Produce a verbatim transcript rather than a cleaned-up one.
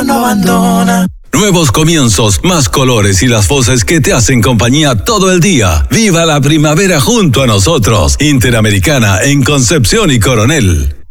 Interamericana no abandona. Nuevos comienzos, más colores y las voces que te hacen compañía todo el día. ¡Viva la primavera junto a nosotros! Interamericana en Concepción y Coronel.